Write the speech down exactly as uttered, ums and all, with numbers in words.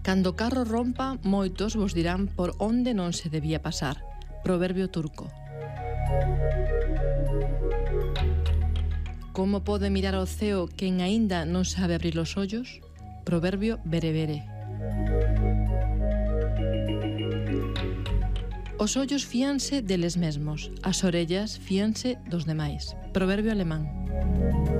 Cando o carro rompa, moitos vos dirán por onde non se debía pasar. Proverbio turco. Como pode mirar ao ceo quen aínda non sabe abrir os ollos? Proverbio berebere. Os ollos fíanse deles mesmos, as orellas fíanse dos demais. Proverbio alemán.